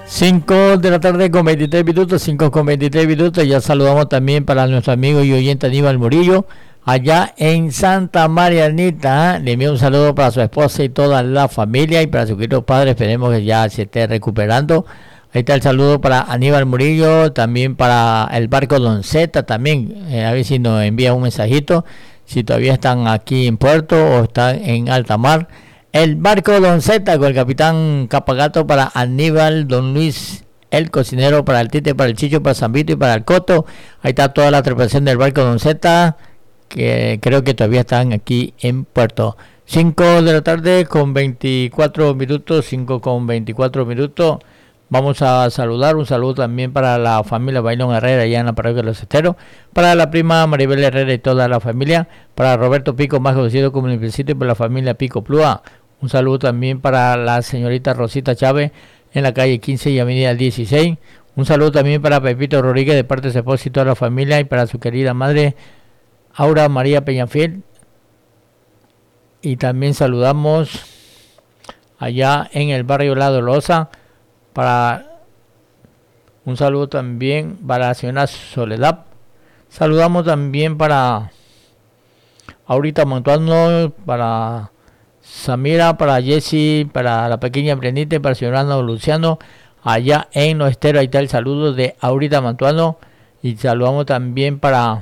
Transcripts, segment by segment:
5 de la tarde con 23 minutos, 5 con 23 minutos. Ya saludamos también para nuestro amigo y oyente Aníbal Murillo, allá en Santa Marianita. Le envío un saludo para su esposa y toda la familia y para sus queridos padres. Esperemos que ya se esté recuperando. Ahí está el saludo para Aníbal Murillo, también para el barco Don Zeta, también. A ver si nos envía un mensajito, si todavía están aquí en puerto o están en alta mar. El barco Don Zeta con el capitán Capagato para Aníbal, Don Luis, el cocinero, para el Tite, para el Chicho, para San Vito y para el Coto. Ahí está toda la tripulación del barco Don Zeta, que creo que todavía están aquí en puerto. 5 de la tarde con 24 minutos, 5 con 24 minutos. Vamos a saludar, un saludo también para la familia Bailón Herrera allá en la parroquia de Los Esteros, para la prima Maribel Herrera y toda la familia, para Roberto Pico, más conocido como el Principito, y para la familia Pico Plúa. Un saludo también para la señorita Rosita Chávez en la calle 15 y avenida 16. Un saludo también para Pepito Rodríguez de parte de su esposa y toda la familia, y para su querida madre Aura María Peñafiel. Y también saludamos allá en el barrio La Dolorosa, un saludo también para la señora Soledad. Saludamos también para Aurita Montuano, para Samira, para Jessy, para la pequeña Brenite, para el señor Arnaldo Luciano, allá en Los Esteros. Ahí está el saludo de Aurita Montuano. Y saludamos también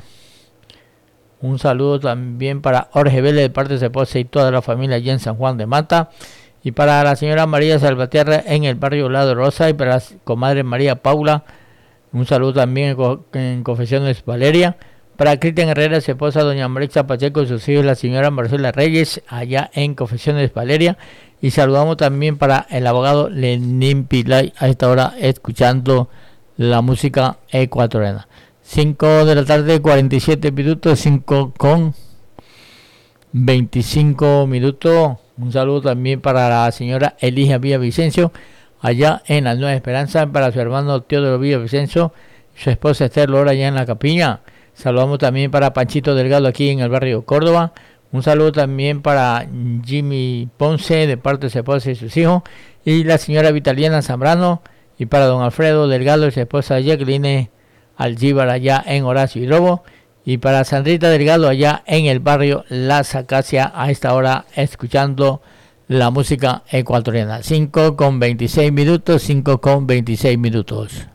un saludo también para Jorge Vélez de parte de su esposa y toda la familia allá en San Juan de Mata. Y para la señora María Salvatierra en el barrio Lado Rosa, y para la comadre María Paula, un saludo también en Confesiones Valeria. Para Cristian Herrera, su esposa doña Marixa Pacheco y sus hijos, la señora Marcela Reyes, allá en Confesiones Valeria. Y saludamos también para el abogado Lenín Pilay, a esta hora escuchando la música ecuatoriana. 5 de la tarde, 47 minutos, 5 con 25 minutos. Un saludo también para la señora Eligia Villavicencio, allá en la Nueva Esperanza, para su hermano Teodoro Villavicencio, su esposa Esther Lora, allá en la Capilla. Saludamos también para Panchito Delgado aquí en el barrio Córdoba. Un saludo también para Jimmy Ponce de parte de su esposa y sus hijos, y la señora Vitaliana Zambrano, y para don Alfredo Delgado y su esposa Jacqueline Algíbar allá en Horacio y Lobo, y para Sandrita Delgado allá en el barrio Las Acacias, a esta hora escuchando la música ecuatoriana. 5 con 26 minutos, 5 con 26 minutos.